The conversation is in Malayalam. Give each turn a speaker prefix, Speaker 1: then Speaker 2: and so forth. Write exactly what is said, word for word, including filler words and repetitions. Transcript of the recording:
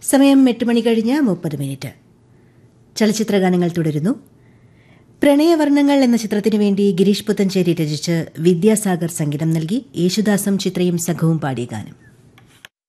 Speaker 1: സമയം എട്ട് മണി കഴിഞ്ഞ് മുപ്പത് മിനിറ്റ്. ചലച്ചിത്രഗാനങ്ങൾ തുടരുന്നു. പ്രണയവർണ്ണങ്ങൾ എന്ന ചിത്രത്തിനു വേണ്ടി ഗിരീഷ് പുത്തഞ്ചേരി രചിച്ച് വിദ്യാസാഗർ സംഗീതം നൽകി യേശുദാസും ചിത്രയും സംഘവും പാടിയ ഗാനം.